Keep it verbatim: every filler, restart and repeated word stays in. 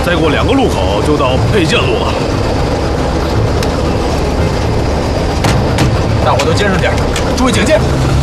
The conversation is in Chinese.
再过两个路口就到沛县路了。 大伙都坚持点，注意警戒。